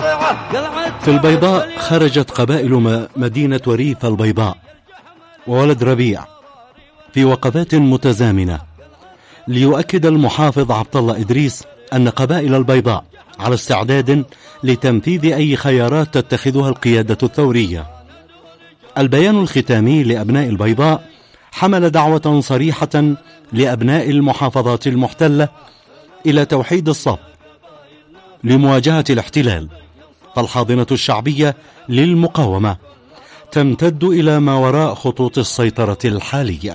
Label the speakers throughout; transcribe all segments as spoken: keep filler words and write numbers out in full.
Speaker 1: في البيضاء خرجت قبائل مدينة وريف البيضاء وولد ربيع في وقفات متزامنة ليؤكد المحافظ عبد الله إدريس أن قبائل البيضاء على استعداد لتنفيذ أي خيارات تتخذها القيادة الثورية. البيان الختامي لأبناء البيضاء حمل دعوة صريحة لأبناء المحافظات المحتلة إلى توحيد الصف لمواجهة الاحتلال، فالحاضنة الشعبية للمقاومة تمتد إلى ما وراء خطوط السيطرة الحالية.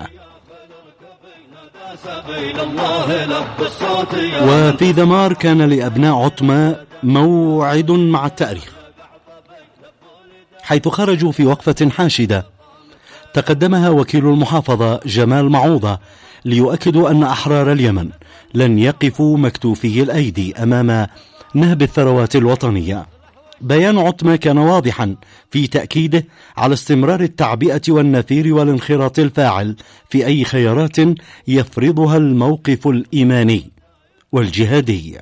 Speaker 1: وفي ذمار كان لأبناء عتمة موعد مع التاريخ، حيث خرجوا في وقفة حاشدة تقدمها وكيل المحافظة جمال معوضة ليؤكدوا أن أحرار اليمن لن يقفوا مكتوفي الأيدي أمام نهب الثروات الوطنية. بيان عتمة كان واضحا في تأكيده على استمرار التعبئة والنفير والانخراط الفاعل في أي خيارات يفرضها الموقف الإيماني والجهادي.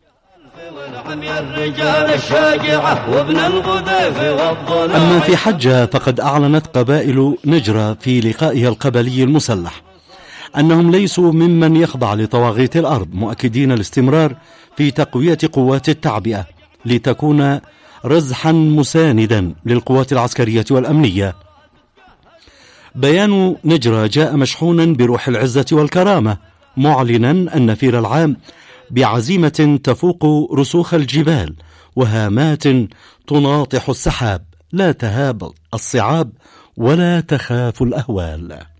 Speaker 1: أما في حجة فقد أعلنت قبائل نجرة في لقائها القبلي المسلح أنهم ليسوا ممن يخضع لطواغيت الأرض، مؤكدين الاستمرار في تقوية قوات التعبئة لتكون رزحا مساندا للقوات العسكرية والأمنية. بيان نجرة جاء مشحونا بروح العزة والكرامة، معلنا النفير العام بعزيمة تفوق رسوخ الجبال وهامات تناطح السحاب، لا تهاب الصعاب ولا تخاف الأهوال.